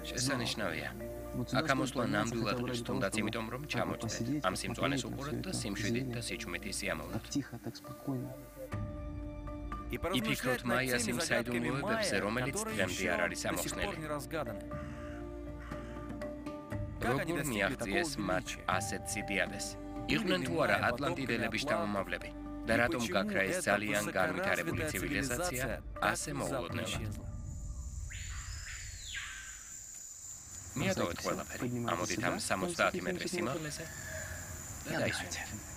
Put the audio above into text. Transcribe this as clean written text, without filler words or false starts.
შესანიშნავია. აქ ამოსვლა ნამდვილად ღირს, თუნდაც იმიტომ, რომ ჩამოწდეთ. ამ სიმწვანეს უყურეთ და სიმშვიდით და сичუმითი სიამოვნებთ. იფიქროთ მაიას იმ საიდუმლოებებზე, რომელიც დღემდე არ არის ამოხსნელი. როგორ მიაღწიეს მათ ასეთ სიდიადეს? იყვნენ თუ არა ატლანტიდელების შთამომავლები? და რატომ გაქრა ეს ძალიან განვითარებული ცივილიზაცია ასე მოულოდნელად? მიატოვეთ ყველაფერი. ამოდით ამ 70 მეტრის სიმაღლეზე და დაისვენეთ.